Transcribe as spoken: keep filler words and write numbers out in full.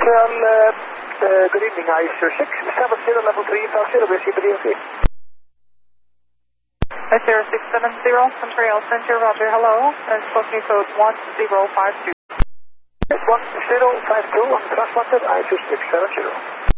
Well, uh, uh, good evening, I S six seven zero level three, South Zero, we'll see the D O T. I S six seven zero, Montreal Center, Roger, hello. And booking code one zero five two. one zero five two on the transponder, I S six seven zero.